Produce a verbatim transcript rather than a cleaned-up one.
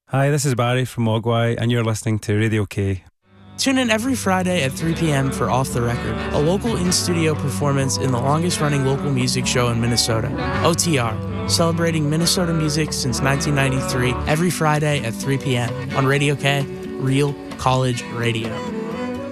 Hi, this is Barry from Mogwai, and you're listening to Radio K. Tune in every Friday at three p.m. for Off the Record, a local in-studio performance in the longest-running local music show in Minnesota, O T R, celebrating Minnesota music since nineteen ninety-three, every Friday at three p.m. on Radio K, Real College Radio.